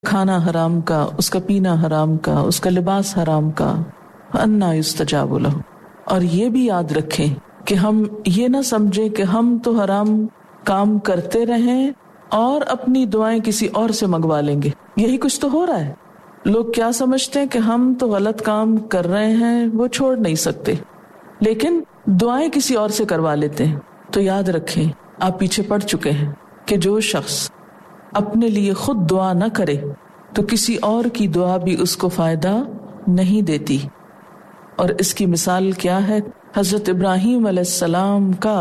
کھانا حرام کا، اس کا پینا حرام کا، اس کا لباس حرام کا، انا یستجاب لہ۔ اور یہ بھی یاد رکھیں کہ ہم یہ نہ سمجھیں کہ ہم تو حرام کام کرتے رہیں اور اپنی دعائیں کسی اور سے منگوا لیں گے۔ یہی کچھ تو ہو رہا ہے۔ لوگ کیا سمجھتے ہیں کہ ہم تو غلط کام کر رہے ہیں، وہ چھوڑ نہیں سکتے، لیکن دعائیں کسی اور سے کروا لیتے ہیں۔ تو یاد رکھیں، آپ پیچھے پڑ چکے ہیں کہ جو شخص اپنے لیے خود دعا نہ کرے تو کسی اور کی دعا بھی اس کو فائدہ نہیں دیتی۔ اور اس کی مثال کیا ہے؟ حضرت ابراہیم علیہ السلام کا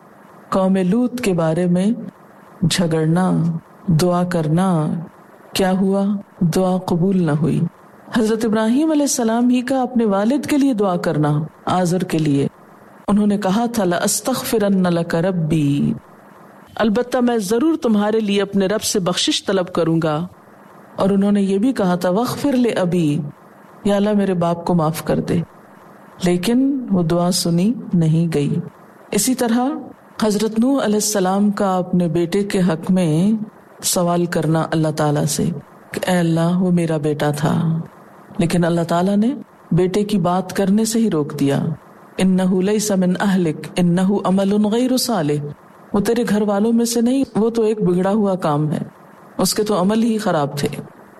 قوم لوط کے بارے میں جھگڑنا، دعا کرنا، کیا ہوا؟ دعا قبول نہ ہوئی۔ حضرت ابراہیم علیہ السلام ہی کا اپنے والد کے لیے دعا کرنا، آزر کے لیے، انہوں نے کہا تھا لَأَسْتَغْفِرَنَّ لَكَ رَبِّي، البتہ میں ضرور تمہارے لیے اپنے رب سے بخشش طلب کروں گا۔ اور انہوں نے یہ بھی کہا تھا وَاغْفِرْ لِأَبِي، یا اللہ میرے باپ کو معاف کر دے، لیکن وہ دعا سنی نہیں گئی۔ اسی طرح حضرت نوح علیہ السلام کا اپنے بیٹے کے حق میں سوال کرنا اللہ تعالیٰ سے کہ اے اللہ وہ میرا بیٹا تھا، لیکن اللہ تعالیٰ نے بیٹے کی بات کرنے سے ہی روک دیا۔ انہ لیس من اہلک انہ عمل غیر صالح، وہ تیرے گھر والوں میں سے نہیں، وہ تو ایک بگڑا ہوا کام ہے، اس کے تو عمل ہی خراب تھے۔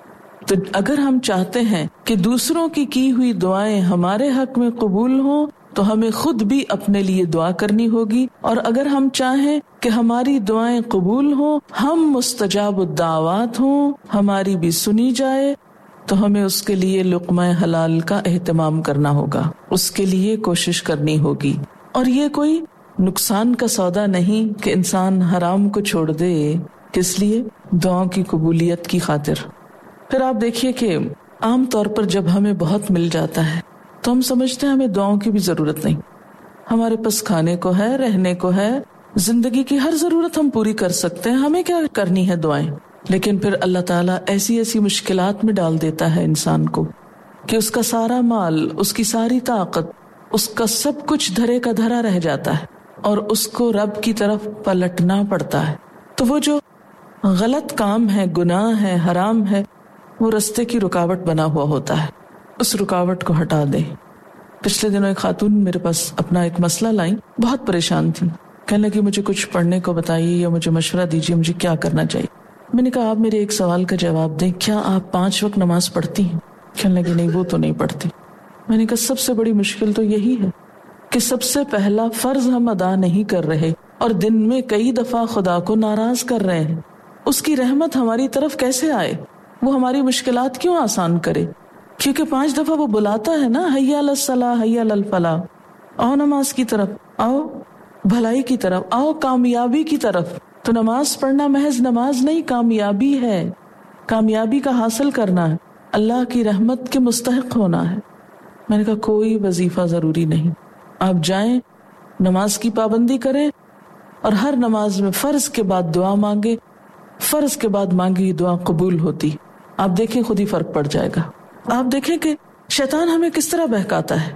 تو اگر ہم چاہتے ہیں کہ دوسروں کی ہوئی دعائیں ہمارے حق میں قبول ہوں تو ہمیں خود بھی اپنے لیے دعا کرنی ہوگی، اور اگر ہم چاہیں کہ ہماری دعائیں قبول ہوں، ہم مستجاب الدعوات ہوں، ہماری بھی سنی جائے، تو ہمیں اس کے لیے لقمہ حلال کا اہتمام کرنا ہوگا، اس کے لیے کوشش کرنی ہوگی۔ اور یہ کوئی نقصان کا سودا نہیں کہ انسان حرام کو چھوڑ دے، کس لیے؟ دعاؤں کی قبولیت کی خاطر۔ پھر آپ دیکھیے کہ عام طور پر جب ہمیں بہت مل جاتا ہے تو ہم سمجھتے ہیں ہمیں دعاؤں کی بھی ضرورت نہیں، ہمارے پاس کھانے کو ہے، رہنے کو ہے، زندگی کی ہر ضرورت ہم پوری کر سکتے ہیں، ہمیں کیا کرنی ہے دعائیں؟ لیکن پھر اللہ تعالیٰ ایسی ایسی مشکلات میں ڈال دیتا ہے انسان کو کہ اس کا سارا مال، اس کی ساری طاقت، اس کا سب کچھ دھرے کا دھرا رہ جاتا ہے اور اس کو رب کی طرف پلٹنا پڑتا ہے۔ تو وہ جو غلط کام ہے، گناہ ہے، حرام ہے، وہ رستے کی رکاوٹ بنا ہوا ہوتا ہے، اس رکاوٹ کو ہٹا دیں۔ پچھلے دنوں ایک خاتون میرے پاس اپنا ایک مسئلہ لائیں، بہت پریشان تھی، کہنے لگی مجھے کچھ پڑھنے کو بتائیے یا مجھے مشورہ دیجیے، مجھے کیا کرنا چاہیے۔ میں نے کہا آپ میرے ایک سوال کا جواب دیں، کیا آپ 5 وقت نماز پڑھتی ہیں؟ کہنے لگی نہیں وہ تو نہیں پڑھتی۔ میں نے کہا سب سے بڑی مشکل تو یہی ہے کہ سب سے پہلا فرض ہم ادا نہیں کر رہے اور دن میں کئی دفعہ خدا کو ناراض کر رہے ہیں، اس کی رحمت ہماری طرف کیسے آئے؟ وہ ہماری مشکلات کیوں آسان کرے؟ کیونکہ 5 دفعہ وہ بلاتا ہے نا، حی علی الصلاۃ، حی علی الفلاح، آؤ نماز کی طرف، آؤ بھلائی کی طرف، آؤ کامیابی کی طرف۔ تو نماز پڑھنا محض نماز نہیں، کامیابی ہے، کامیابی کا حاصل کرنا ہے، اللہ کی رحمت کے مستحق ہونا ہے۔ میں نے کہا کوئی وظیفہ ضروری نہیں، آپ جائیں نماز کی پابندی کریں اور ہر نماز میں فرض کے بعد دعا مانگے، فرض کے بعد مانگی دعا قبول ہوتی، آپ دیکھیں خود ہی فرق پڑ جائے گا۔ آپ دیکھیں کہ شیطان ہمیں کس طرح بہکاتا ہے،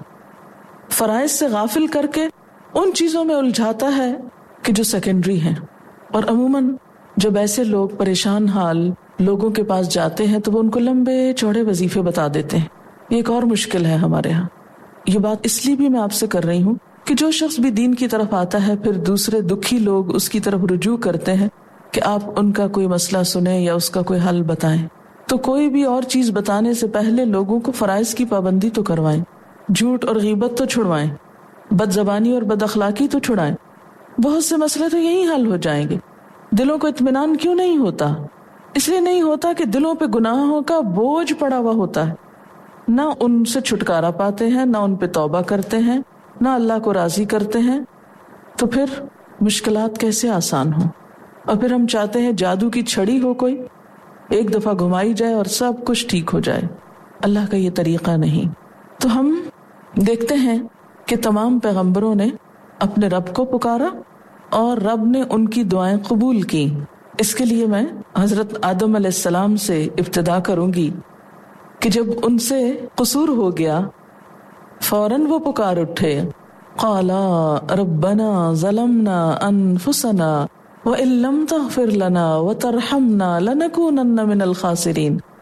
فرائض سے غافل کر کے ان چیزوں میں الجھاتا ہے کہ جو سیکنڈری ہیں۔ اور عموماً جب ایسے لوگ پریشان حال لوگوں کے پاس جاتے ہیں تو وہ ان کو لمبے چوڑے وظیفے بتا دیتے ہیں۔ یہ ایک اور مشکل ہے ہمارے ہاں۔ یہ بات اس لیے بھی میں آپ سے کر رہی ہوں کہ جو شخص بھی دین کی طرف آتا ہے پھر دوسرے دکھی لوگ اس کی طرف رجوع کرتے ہیں کہ آپ ان کا کوئی مسئلہ سنیں یا اس کا کوئی حل بتائیں، تو کوئی بھی اور چیز بتانے سے پہلے لوگوں کو فرائض کی پابندی تو کروائیں، جھوٹ اور غیبت تو چھڑوائیں، بد زبانی اور بد اخلاقی تو چھڑائیں۔ بہت سے مسئلے تو یہی حل ہو جائیں گے۔ دلوں کو اطمینان کیوں نہیں ہوتا؟ اس لیے نہیں ہوتا کہ دلوں پہ گناہوں کا بوجھ پڑا ہوا ہوتا ہے، نہ ان سے چھٹکارا پاتے ہیں، نہ ان پہ توبہ کرتے ہیں، نہ اللہ کو راضی کرتے ہیں، تو پھر مشکلات کیسے آسان ہوں؟ اور پھر ہم چاہتے ہیں جادو کی چھڑی ہو، کوئی ایک دفعہ گھمائی جائے اور سب کچھ ٹھیک ہو جائے۔ اللہ کا یہ طریقہ نہیں۔ تو ہم دیکھتے ہیں کہ تمام پیغمبروں نے اپنے رب کو پکارا اور رب نے ان کی دعائیں قبول کی۔ اس کے لیے میں حضرت آدم علیہ السلام سے ابتدا کروں گی کہ جب ان سے قصور ہو گیا فوراً وہ پکار اٹھے، قالا ربنا ظلمنا انفسنا وَإِن لَّمْ تَغْفِرْ لَنَا وَتَرْحَمْنَا لَنَكُونَنَّ مِنَ الْخَاسِرِينَ۔